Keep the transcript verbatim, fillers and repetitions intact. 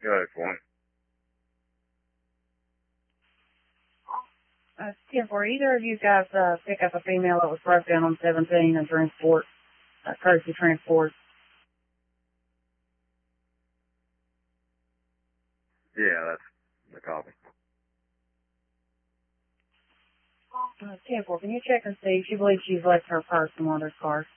Go ahead for me. Uh, ten four, either of you guys uh, pick up a female that was broke down on seventeen and transport, uh, courtesy transport? Yeah, that's the copy. Uh, ten four, can you check and see? She believes she's left her purse in one of those cars.